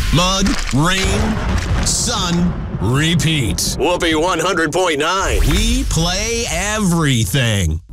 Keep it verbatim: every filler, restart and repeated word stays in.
Mud, rain, sun, repeat. Whoopee one hundred point nine. We play everything.